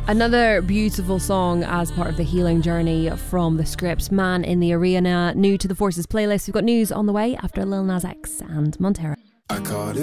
Another beautiful song as part of the healing journey from The Script, Man in the Arena, new to the Forces playlist. We've got news on the way after Lil Nas X and Montero. I caught it.